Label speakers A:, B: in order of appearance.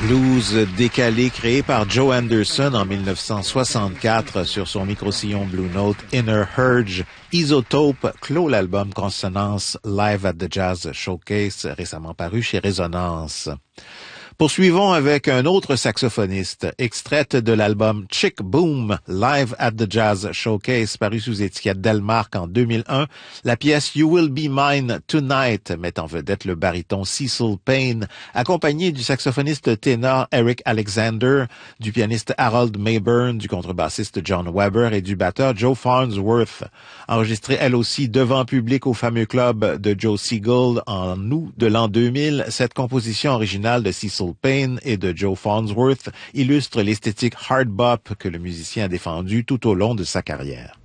A: Blues décalé créé par Joe Anderson en 1964 sur son micro-sillon Blue Note Inner Urge. Isotope clôt l'album Consonance Live at the Jazz Showcase récemment paru chez Résonance. Poursuivons avec un autre saxophoniste, extraite de l'album Chick Boom Live at the Jazz Showcase, paru sous étiquette Delmark en 2001. La pièce You Will Be Mine Tonight met en vedette le baryton Cecil Payne, accompagné du saxophoniste ténor Eric Alexander, du pianiste Harold Mayburn, du contrebassiste John Weber et du batteur Joe Farnsworth. Enregistrée elle aussi devant public au fameux club de Joe Siegel en août de l'an 2000, cette composition originale de Cecil Payne et de Joe Farnsworth illustre l'esthétique hard bop que le musicien a défendu tout au long de sa carrière.